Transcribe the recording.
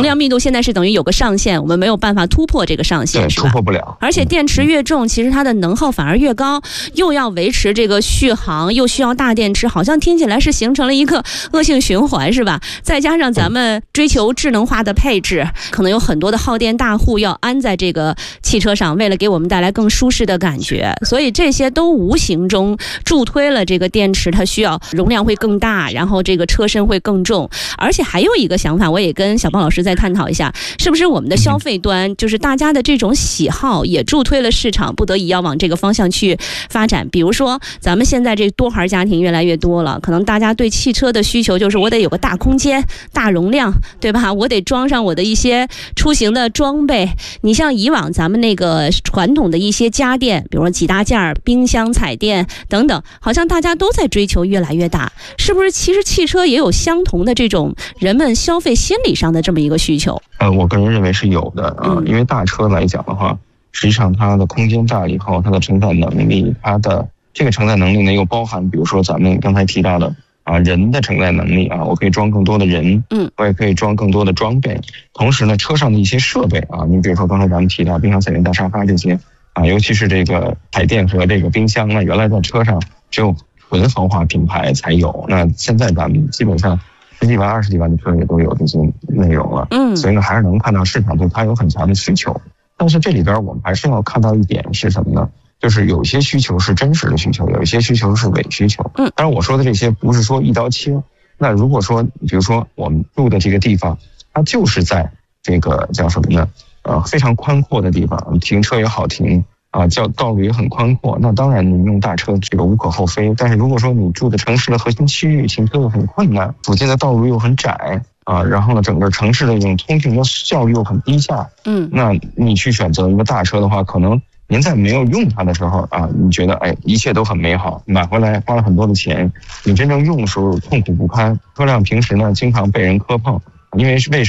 量密度现在是等于有个上限，我们没有办法突破这个上限， 对，突破不了。 而且电池越重，其实它的能耗反而越高，又要维持这个续航，又需要大电池，好像听起来是形成了一个恶性循环，是吧？再加上咱们追求智能化的配置，可能有很多的耗电大户要安在这个汽车上，为了给我们带来更舒适的感觉，所以这些都无形中助推了这个电池它需要容量会更大，然后这个车身会更重。而且还有一个想法，我也跟小豹老师再探讨一下，是不是我们的消费端，就是大家的这种喜好也助推了市场不得已要往这个方向去发展。比如说咱们现在这多孩家庭越来越多了，可能大家对汽车的需求就是我得有个大空间大容量，对吧？我得装上我的一些出行的装备。你像以往咱们那个传统的一些家电，比如说几大件冰箱彩电等等，好像大家都在追求越来越大，是不是其实汽车也有相同的这种人们消费心理上的这么一个需求？ 我个人认为是有的因为大车来讲的话，实际上它的空间大以后，它的承载能力，它的这个承载能力呢又包含比如说咱们刚才提到的人的承载能力我可以装更多的人，我也可以装更多的装备。同时呢，车上的一些设备你比如说刚才咱们提到冰箱、彩电、大沙发这些尤其是这个彩电和这个冰箱呢，原来在车上只有纯豪华品牌才有，那现在咱们基本上10几万、20几万的车也都有这些内容了。所以呢，还是能看到市场对它有很强的需求。但是这里边我们还是要看到一点是什么呢？就是有些需求是真实的需求，有一些需求是伪需求。当然我说的这些不是说一刀切。那如果说比如说我们住的这个地方，它就是在这个叫什么呢？非常宽阔的地方，停车也好停道路也很宽阔，那当然你用大车这个无可厚非。但是如果说你住的城市的核心区域，停车又很困难，附近的道路又很窄然后呢，整个城市的这种通讯的效率又很低下，那你去选择一个大车的话，可能您在没有用它的时候你觉得一切都很美好，买回来花了很多的钱，你真正用的时候痛苦不堪。车辆平时呢经常被人磕碰，因为